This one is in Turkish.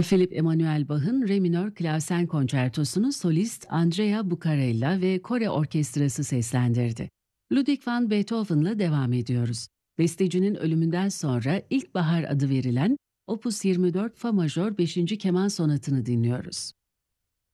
Philip Emanuel Bach'ın Re minör klavsen konçertosunu solist Andrea Bucarella ve Kore Orkestrası seslendirdi. Ludwig van Beethoven'la devam ediyoruz. Bestecinin ölümünden sonra İlkbahar adı verilen Opus 24 Fa majör 5. Keman Sonatı'nı dinliyoruz.